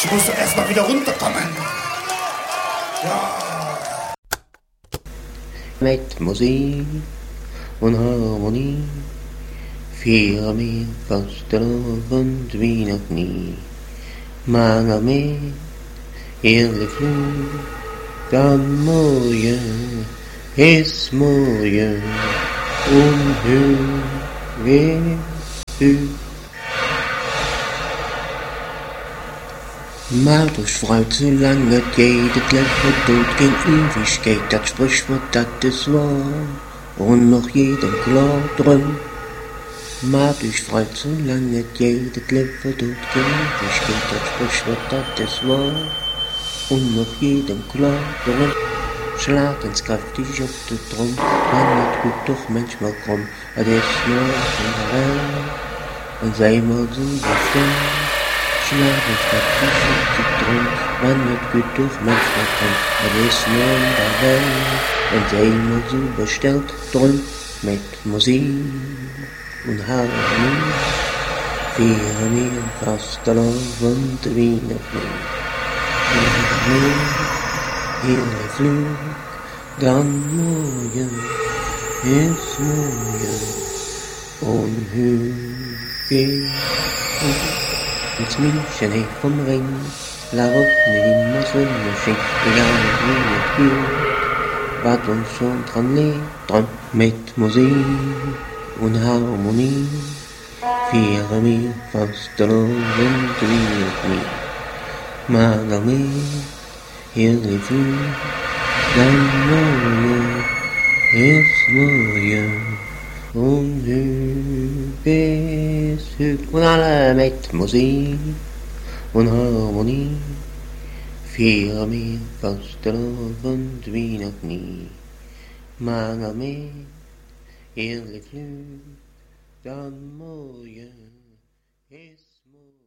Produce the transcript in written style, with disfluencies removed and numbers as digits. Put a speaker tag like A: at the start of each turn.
A: Ich muss doch erst mal wieder runterkommen. Ja.
B: Mit Musik und Harmonie feiern wir Fastelavond wie noch nie. Mange med hele flug, dann morgen ist morgen und höher du. Macht euch Freude, solange jede Kleffer tut gen Ewigkeit, das Sprichwort, das ist wahr, und noch jedem klar drum. Macht euch Freude, solange jede Kleffer tut gen Ewigkeit, das Sprichwort, das ist wahr, und noch jedem klar drum. Schlagen's kräftig auf den Drum, man wird gut doch manchmal krumm, das ist nur in der Welt, und sei mal so bestimmt. Schlagen kräftig auf den Drum, man wird gut doch manchmal krumm, das ist nur in der Welt, und sei mal so bestellt drum, mit Musik und Harmonie, feiern wir Fastelavond wie noch nie. Hele Flug, dann morgen ist morgen und höher ins München vom Ring, la Route immer Sonnenschein, egal wie es geht, was uns schon dran liegt, dran mit Musik und Harmonie, feiern wir Fastelavond wie noch nie. Mager mit hele Flug, dann morgen ist morgen und höher ist höher. Und alle mit Musik und Harmonie feiern wir Fastelavond wie noch nie. Mager mit hele Flug, dann morgen ist morgen.